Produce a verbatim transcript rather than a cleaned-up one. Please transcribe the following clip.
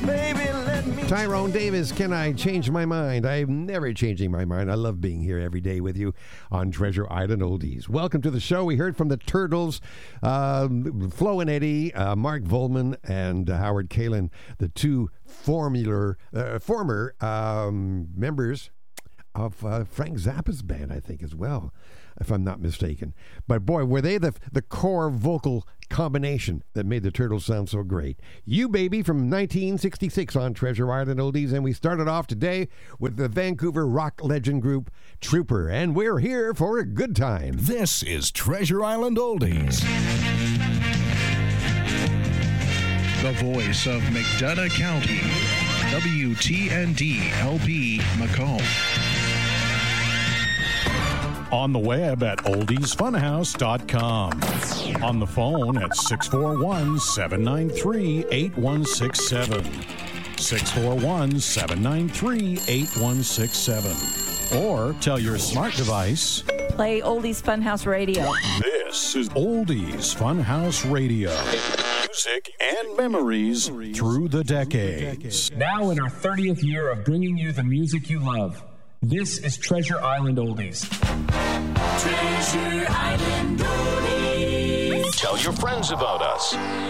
Baby, let me. Tyrone Davis, can I change my mind? I'm never changing my mind. I love being here every day with you on Treasure Island Oldies. Welcome to the show. We heard from the Turtles, uh, Flo and Eddie, uh, Mark Volman, and uh, Howard Kalin, the two formula, uh, former um, members of uh, Frank Zappa's band, I think, as well, if I'm not mistaken. But boy, were they the the core vocal combination that made the Turtles sound so great. You Baby from nineteen sixty-six on Treasure Island Oldies, and we started off today with the Vancouver rock legend group Trooper, and we're here for a good time. This is Treasure Island Oldies. The voice of McDonough County, W T N D L P Macomb. On the web at oldies funhouse dot com. On the phone at six four one, seven nine three, eight one six seven. six four one, seven nine three, eight one six seven. Or tell your smart device, play Oldies Funhouse Radio. This is Oldies Funhouse Radio. Music and memories through the decades. Now in our thirtieth year of bringing you the music you love, this is Treasure Island Oldies. Treasure Island Oldies. Tell your friends about us.